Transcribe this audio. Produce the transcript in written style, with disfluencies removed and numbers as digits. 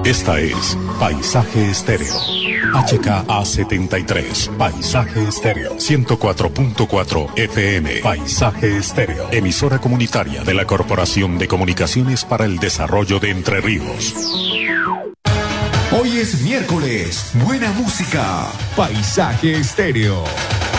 Esta es Paisaje Estéreo. HKA73. Paisaje Estéreo. 104.4 FM. Paisaje Estéreo. Emisora comunitaria de la Corporación de Comunicaciones para el Desarrollo de Entre Ríos. Hoy es miércoles. Buena música. Paisaje Estéreo.